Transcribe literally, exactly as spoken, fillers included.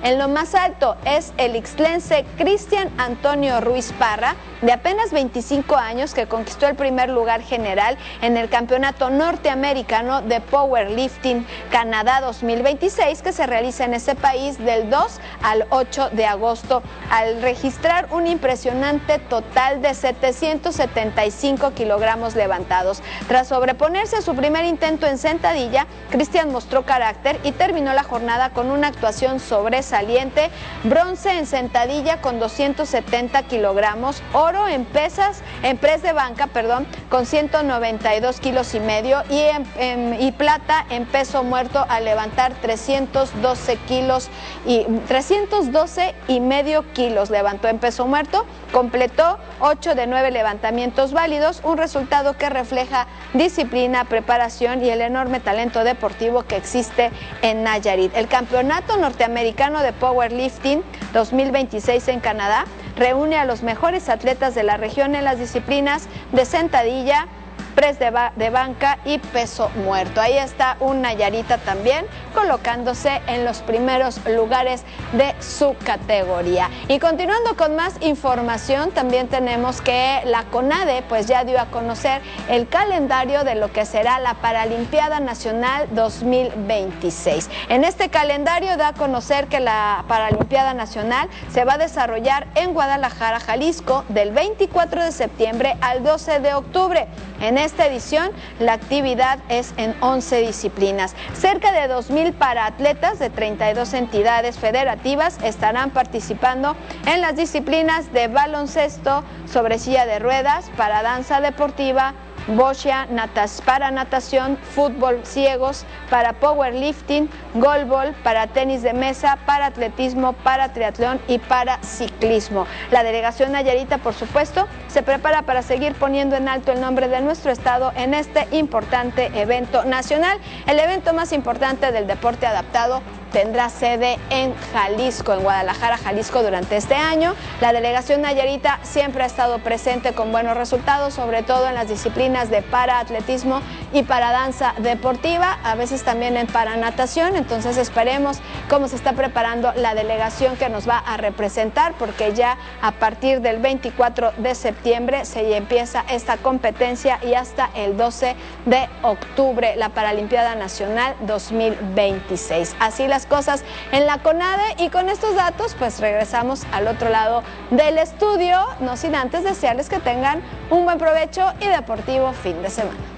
en lo más alto es el ixtlense Cristian Antonio Ruiz Parra, de apenas veinticinco años, que conquistó el primer lugar general en el Campeonato Norteamericano de Powerlifting Canadá dos mil veintiséis, que se realiza en ese país del dos al ocho de agosto, al registrar un impresionante total de setecientos setenta y cinco kilogramos levantados. Tras sobreponerse a su primer intento en sentadilla, Cristian mostró carácter y terminó la jornada con una actuación sobresaliente: bronce en sentadilla con doscientos setenta kilogramos, oro en pesas, en press de banca, perdón, con ciento noventa y dos kilos y medio, y, en, en, y plata en peso muerto al levantar trescientos doce kilos y trescientos doce y medio kilos levantó en peso muerto. Completó ocho de nueve levantamientos válidos, un resultado que refleja disciplina, preparación y el enorme talento deportivo que existe en Nayarit. El Campeonato Norteamericano de Powerlifting dos mil veintiséis en Canadá reúne a los mejores atletas de la región en las disciplinas de sentadilla, press de, ba de banca y peso muerto. Ahí está un nayarita también colocándose en los primeros lugares de su categoría. Y continuando con más información, también tenemos que la CONADE pues ya dio a conocer el calendario de lo que será la Paralimpiada Nacional dos mil veintiséis. En este calendario da a conocer que la Paralimpiada Nacional se va a desarrollar en Guadalajara, Jalisco, del veinticuatro de septiembre al doce de octubre. En esta edición, la actividad es en once disciplinas. Cerca de dos mil paraatletas de treinta y dos entidades federativas estarán participando en las disciplinas de baloncesto, sobre silla de ruedas, para danza deportiva, boxea, natas, para natación, fútbol ciegos, para powerlifting, goalball, para tenis de mesa, para atletismo, para triatlón y para ciclismo. La delegación nayarita, por supuesto, se prepara para seguir poniendo en alto el nombre de nuestro estado en este importante evento nacional. El evento más importante del deporte adaptado tendrá sede en Jalisco, en Guadalajara, Jalisco, durante este año. La delegación nayarita siempre ha estado presente con buenos resultados, sobre todo en las disciplinas de paraatletismo y para danza deportiva, a veces también en paranatación. Entonces esperemos cómo se está preparando la delegación que nos va a representar, porque ya a partir del veinticuatro de septiembre se empieza esta competencia y hasta el doce de octubre la Paralimpiada Nacional dos mil veintiséis. Así las cosas en la CONADE, y con estos datos pues regresamos al otro lado del estudio, no sin antes desearles que tengan un buen provecho y deportivo fin de semana.